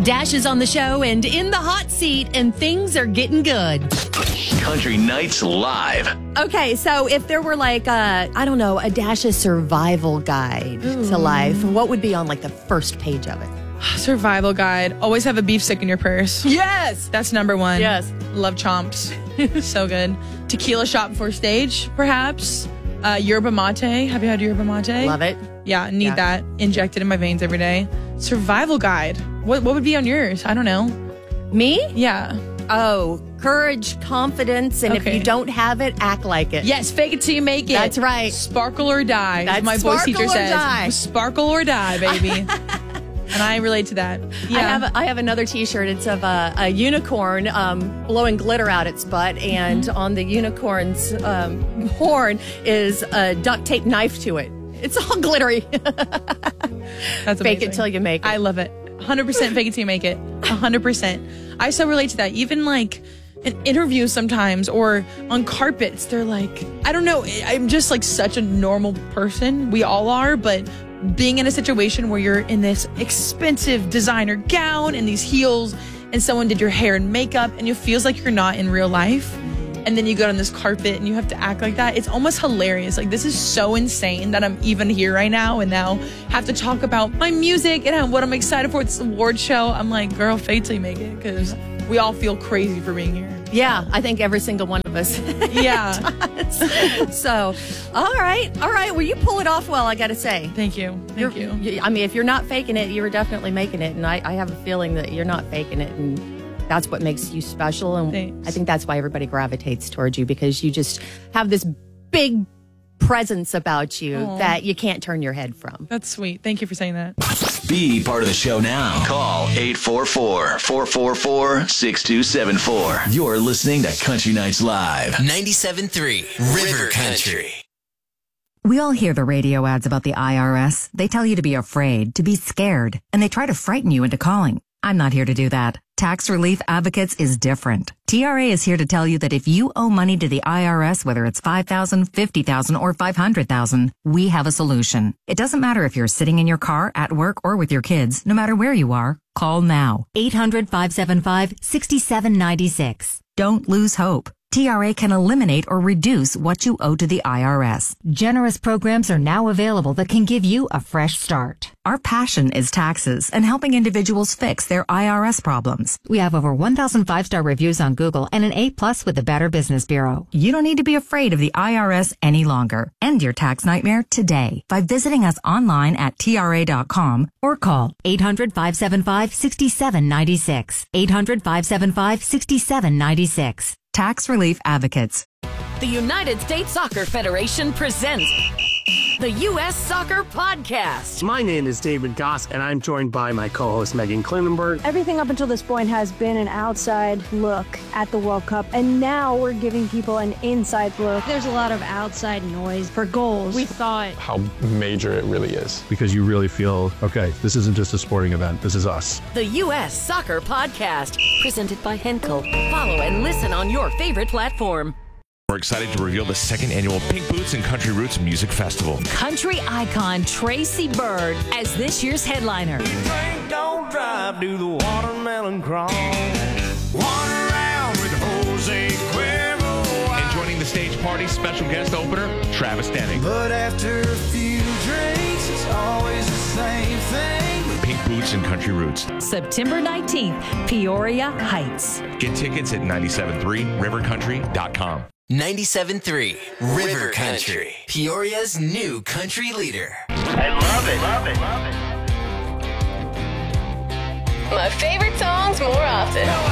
Dash is on the show and in the hot seat, and things are getting good. Country Nights Live. Okay, so if there were like a Dash's survival guide to life, what would be on like the first page of it? Survival guide. Always have a beef stick in your purse. Yes. That's number one. Yes. Love chomps. So good. Tequila shot before stage, perhaps. Yerba mate. Have you had yerba mate? Love it. Yeah, need that injected in my veins every day. Survival guide. What would be on yours? I don't know. Me? Yeah. Oh, courage, confidence, and if you don't have it, act like it. Yes, fake it till you make it. That's right. Sparkle or die. That's my voice teacher says. Die. Sparkle or die, baby. And I relate to that. Yeah. I have another T-shirt. It's of a unicorn blowing glitter out its butt, and on the unicorn's horn is a duct tape knife to it. It's all glittery. That's amazing. Fake it till you make it. I love it. 100% fake it till you make it. 100%. I so relate to that. Even like in interviews sometimes or on carpets, they're like, I don't know. I'm just like such a normal person. We all are, but being in a situation where you're in this expensive designer gown and these heels and someone did your hair and makeup and it feels like you're not in real life. And then you go on this carpet and you have to act like that. It's almost hilarious. Like, this is so insane that I'm even here right now and now have to talk about my music and what I'm excited for. It's the award show. I'm like, girl, fake till you make it, because we all feel crazy for being here. Yeah, I think every single one of us. Yeah. So, all right. Well, you pull it off well, I got to say. Thank you. Thank you. I mean, if you're not faking it, you were definitely making it. And I have a feeling that you're not faking it. And that's what makes you special. And Thanks. I think that's why everybody gravitates towards you, because you just have this big presence about you that you can't turn your head from. That's sweet. Thank you for saying that. Be part of the show now. Call 844-444-6274. You're listening to Country Nights Live. 97.3 River Country. We all hear the radio ads about the IRS. They tell you to be afraid, to be scared, and they try to frighten you into calling. I'm not here to do that. Tax Relief Advocates is different. TRA is here to tell you that if you owe money to the IRS, whether it's $5,000, $50,000, or $500,000, we have a solution. It doesn't matter if you're sitting in your car, at work, or with your kids. No matter where you are, call now. 800-575-6796. Don't lose hope. TRA can eliminate or reduce what you owe to the IRS. Generous programs are now available that can give you a fresh start. Our passion is taxes and helping individuals fix their IRS problems. We have over 1,000 5-star reviews on Google and an A+ with the Better Business Bureau. You don't need to be afraid of the IRS any longer. End your tax nightmare today by visiting us online at TRA.com or call 800-575-6796. 800-575-6796. Tax Relief Advocates. The United States Soccer Federation presents the U.S. Soccer Podcast. My name is David Goss, and I'm joined by my co-host Megan Klinenberg. Everything up until this point has been an outside look at the World Cup, and now we're giving people an inside look. There's a lot of outside noise for goals. We thought how major it really is, because you really feel, okay, this isn't just a sporting event, this is us. The U.S. Soccer Podcast, presented by Henkel. Follow and listen on your favorite platform. We're excited to reveal the second annual Pink Boots and Country Roots Music Festival. Country icon Tracy Byrd as this year's headliner. Drink, don't drive, do the watermelon crawl. One around with Jose Cuervo. And joining the stage party, special guest opener, Travis Denning. But after a few drinks, it's always the same thing. Pink Boots and Country Roots. September 19th, Peoria Heights. Get tickets at 973rivercountry.com. 97.3 River Country, Peoria's new country leader. I love it, love it, love it. My favorite songs more often.